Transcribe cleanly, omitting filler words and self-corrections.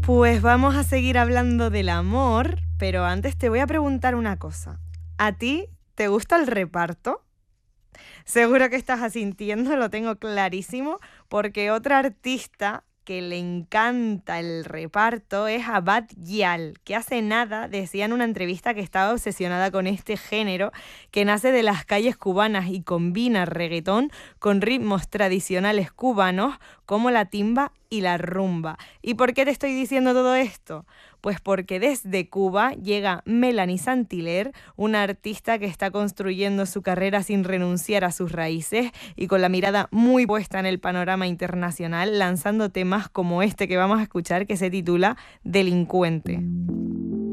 Pues vamos a seguir hablando del amor, pero antes te voy a preguntar una cosa. ¿A ti te gusta el reparto? Seguro que estás asintiendo, lo tengo clarísimo, porque otra artista que le encanta el reparto es Abad Gyal, que hace nada decía en una entrevista que estaba obsesionada con este género que nace de las calles cubanas y combina reggaetón con ritmos tradicionales cubanos como la timba y la rumba. ¿Y por qué te estoy diciendo todo esto? Pues porque desde Cuba llega Melanie Saint-Hilaire, una artista que está construyendo su carrera sin renunciar a sus raíces y con la mirada muy puesta en el panorama internacional, lanzando temas como este que vamos a escuchar, que se titula Delincuente.